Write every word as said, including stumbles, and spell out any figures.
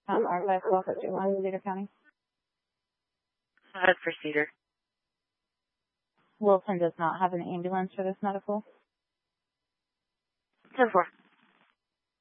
Um, our life welfare to one Cedar County. Uh, for Cedar. Wilson does not have an ambulance for this medical. ten four.